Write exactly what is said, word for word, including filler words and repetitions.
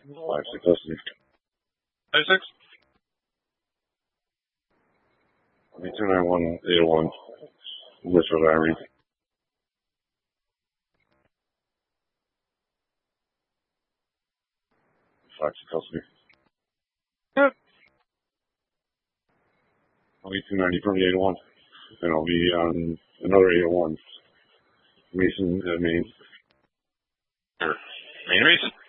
Five six custody. Five six. two nine one eight oh one. Litchfield Irene. Five six custody. Yep. I'll be two ninety from the eight oh one. And I'll be on another eight oh one. Mason, uh, Maine. Main race?